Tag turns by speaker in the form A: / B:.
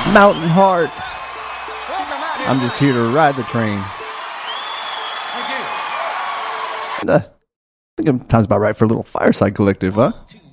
A: Mountain Heart. I'm just here to ride the train.
B: Thank you.
A: And, I think time's about right for a little Fireside Collective, huh?